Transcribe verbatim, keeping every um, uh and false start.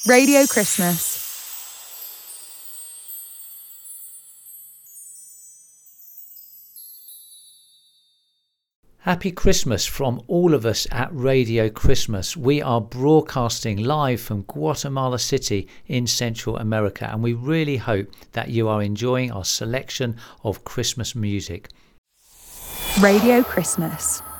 Radio Christmas. Happy Christmas from all of us at Radio Christmas. We are broadcasting live from Guatemala City in Central America, and we really hope that you are enjoying our selection of Christmas music. Radio Christmas.